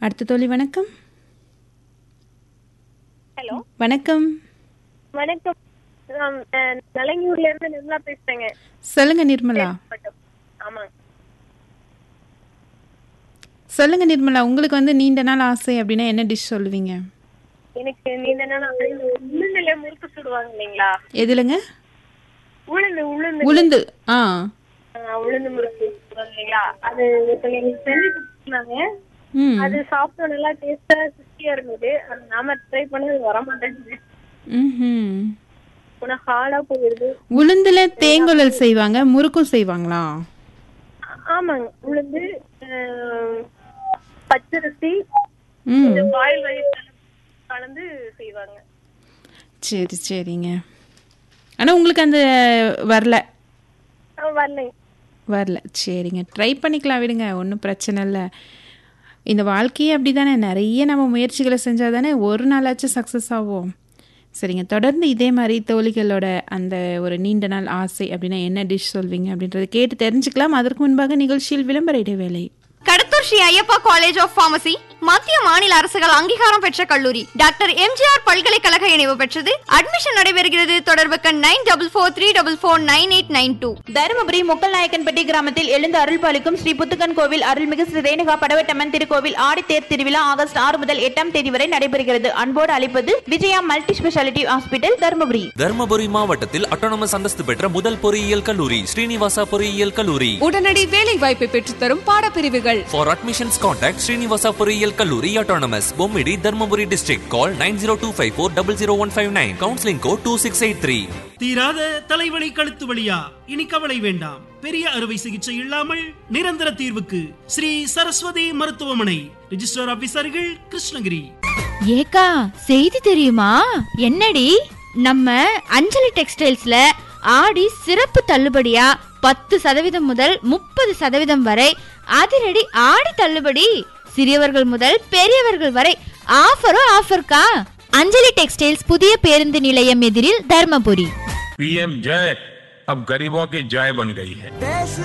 அடுத்த தோழி வணக்கம். ஹலோ வணக்கம். வணக்கம். நலங்கியூர்ல இருந்து நிர்மலா பேசுறேங்க. சொல்லுங்க நிர்மலா. ஆமாங்க. சொல்லுங்க நிர்மலா, உங்களுக்கு வந்து நீண்ட நாள் ஆசை அப்படின்னா என்ன டிஷ் சொல்லுவீங்க? எனக்கு நீண்ட நாள் உளுந்துல முறுக்கு சுடுவாங்க இல்லைங்களா? எதுலங்க? உளுந்து உளுந்து உளுந்து. உளுந்து முறுக்கு சுடுவாங்க இல்லைங்களா? அது எங்களுக்கு செஞ்சு கொடுத்தாங்க. அது சாப்பிட்டோம், நல்லா டேஸ்டா சுத்தியா இருந்தது. அது நாம ட்ரை பண்ணது வர மாட்டேங்குது. ஹார்டா போயிடுது. உளுந்துல தேங்குழல் செய்வாங்க, முறுக்கும் செய்வாங்களா? ஆமாங்க. உளுந்து, பச்சரிசி, பாயில் ரைஸ் கலந்து செய்வாங்க. சரி சரிங்க. ஆனா உங்களுக்கு அந்த வரல? வரல. சரிங்க, ட்ரை பண்ணிக்கலாம், விடுங்க, ஒன்றும் பிரச்சனை இல்லை. இந்த வாழ்க்கையே அப்படி தானே, நிறைய நம்ம முயற்சிகளை செஞ்சால் தானே ஒரு நாளாச்சும் சக்ஸஸ் ஆகும். சரிங்க, தொடர்ந்து இதே மாதிரி தோழிகளோட அந்த ஒரு நீண்ட நாள் ஆசை அப்படின்னா என்ன டிஷ் சொல்வீங்க அப்படின்றத கேட்டு தெரிஞ்சுக்கலாம். அதற்கு முன்பாக நிகழ்ச்சியில் விளம்பர இடைவேளை. Kadathur Sri Ayyappa college of pharmacy மத்திய மாநில அரசுகள் அங்கீகாரம் பெற்ற கல்லூரி. டாக்டர் எம்ஜிஆர் பல்கலைக்கழக இணைவு பெற்றது. அட்மிஷன் நடைபெறுகிறது. தொடர்புக்கு 9443449892. தருமபுரி முக்கல்நாயக்கன்பட்டி கிராமத்தில் எழுந்து அருள்பாலிக்கும் ஸ்ரீ புத்துக்கன் கோவில் அருள்மிகு ஸ்ரீ ரேணுகா படவட்டம்மன் திருக்கோவில் ஆடித்தேர் திருவிழா ஆகஸ்ட் 6 முதல் 8ஆம் தேதி வரை நடைபெறுகிறது. அன்போடு அழைப்பது Vijaya multi speciality hospital, Dharmapuri. Dharmapuri மாவட்டத்தில் அட்டானமஸ் அந்தஸ்து பெற்ற முதல் பொறியியல் கல்லூரி ஸ்ரீனிவாசா பொறியியல் கல்லூரி. உடனடி வேலை வாய்ப்பை பெற்றுத்தரும் பாடப்பிரிவுகள். For admissions contact Srinivasa பொறியியல் கல்லூரி autonomous Bommidi Dharmapuri district. Call 9025400159. counseling code 2683. தீராத தலைவலி கழுத்து வலியா? இனி கவலை வேண்டாம். பெரிய அறுவை சிகிச்சை இல்லாமல் நிரந்தர தீர்வுக்கு ஸ்ரீ சரஸ்வதி மருத்துவமனை. ரிஜிஸ்டர் ஆபீசர்கள் கிருஷ்ணகிரி. ஏக்கா, செய்தி தெரியுமா? என்னடி? நம்ம அஞ்சலி டெக்ஸ்டைல்ஸ்ல ஆடி சிறப்பு தள்ளுபடியா 10% முதல் 30% வரை அதிரடி ஆடி தள்ளுபடி. சிறியவர்கள் முதல் பெரியவர்கள் வரை ஆஃபர்க்கா. அஞ்சலி டெக்ஸ்டைல்ஸ், புதிய பேருந்து நிலையம் எதிரில், தர்மபுரி. PM जय अब गरीबों की जय बन गई है.